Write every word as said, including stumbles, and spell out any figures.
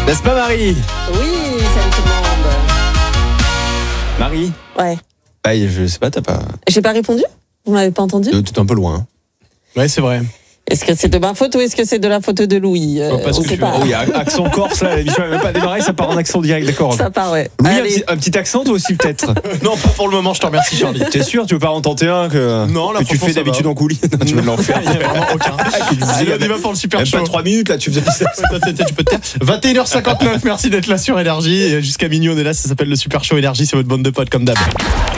N'est-ce pas, Marie? Oui, salut tout le monde. Marie? Ouais. Ah, je sais pas, t'as pas. J'ai pas répondu? Vous m'avez pas entendu? Tu es un peu loin. Ouais, c'est vrai. Est-ce que c'est de ma faute ou est-ce que c'est de la faute de Louis? euh, Oh, parce On que sait tu- pas. Oh, oui, accent corse, là, l'émission n'a même pas démarré, ça part en accent direct, d'accord. Ça part, ouais. Louis, un Allez. petit, un petit accent, toi aussi, peut-être? Non, pas pour le moment, je te remercie, Charlie. T'es sûr, tu veux pas en tenter un que, Non, là, que tu franchement, fais ça d'habitude va. en coulisses? Non, tu veux l'en faire. Il n'y a vraiment aucun. Allez, on y va pour le super Même show. pas trois minutes, là, tu faisais ça. Tu peux te taire. vingt et une heures cinquante-neuf, merci d'être là sur Énergie. Et jusqu'à minuit, on est là, ça s'appelle le super show Énergie, c'est votre bande de potes comme d'hab.